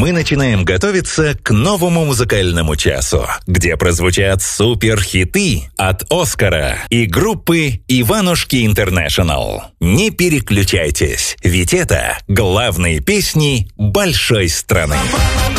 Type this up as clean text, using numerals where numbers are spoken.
мы начинаем готовиться к новому музыкальному часу, где прозвучат суперхиты от «Оскара» и группы «Иванушки Интернешнл». Не переключайтесь, ведь это главные песни большой страны.